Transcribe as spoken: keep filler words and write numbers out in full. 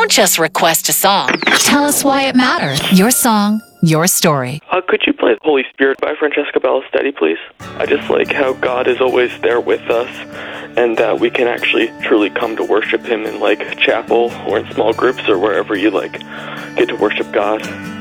Don't just request a song. Tell us why it matters. Your song, your story. Uh, could you play Holy Spirit by Francesca Ballestetti, please? I just like how God is always there with us, and that we can actually truly come to worship Him in, like, chapel or in small groups or wherever you, like, get to worship God.